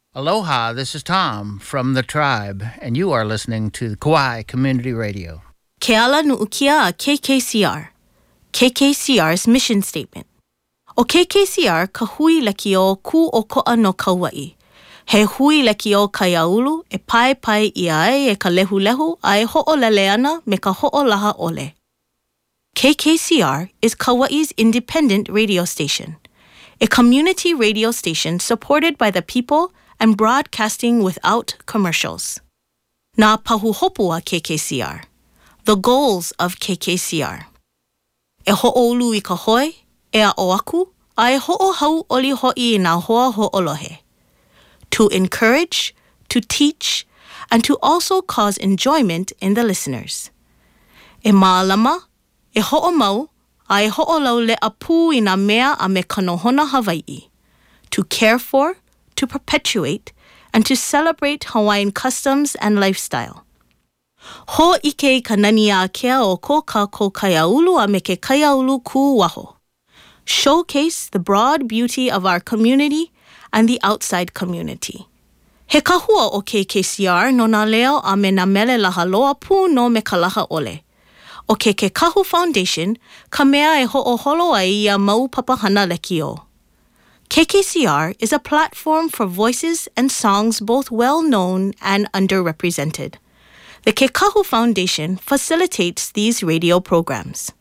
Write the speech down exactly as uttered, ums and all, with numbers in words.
Aloha, this is Tom from The Tribe, and you are listening to Kauai Community Radio. Ke ala nu'ukia a K K C R. K K C R's mission statement. O K K C R ka hui leki o ku o ko'a no Kauai. He hui leki o Kaiaulu e pai pai i ai e ka lehu lehu a e ho'olele ana me ka ho'olaha ole. K K C R is Kauai's independent radio station, a community radio station supported by the people and broadcasting without commercials. Nā pahuhopua K K C R. The goals of K K C R. E ho'oulu I ka hoi, e a o aku, a e ho'ohau oli ho'i I nā hoa ho'olohe. To encourage, to teach, and to also cause enjoyment in the listeners. E mālama, e ho'omau, a e ho'olau le apu I nā mea a me kanohona Hawaii. To care for, to perpetuate, and to celebrate Hawaiian customs and lifestyle. Ho'ike ka nani a kea o ko kākou Kaiaulu a me ke Kaiaulu ku waho. Showcase the broad beauty of our community and the outside community. He kahua o K K C R no nā leo a me nā mele laha loa pū no me ka laha ole. O ke ke Kahu Foundation, ka mea e ho'oholo ai ia mau papahana leki o. K K C R is a platform for voices and songs both well-known and underrepresented. The Ke Kahu Foundation facilitates these radio programs.